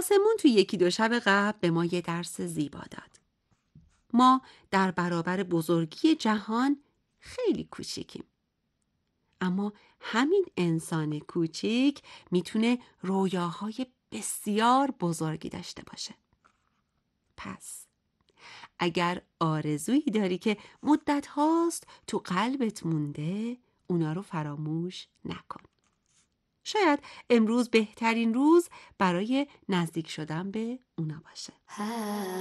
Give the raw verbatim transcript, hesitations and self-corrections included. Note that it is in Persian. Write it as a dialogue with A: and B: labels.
A: آسمون تو یکی دو شب قبل به ما یه درس زیبا داد. ما در برابر بزرگی جهان خیلی کوچیکیم. اما همین انسان کوچیک میتونه رویاهای بسیار بزرگی داشته باشه. پس اگر آرزویی داری که مدت هاست تو قلبت مونده، اونا رو فراموش نکن. شاید امروز بهترین روز برای نزدیک شدن به اونا باشه.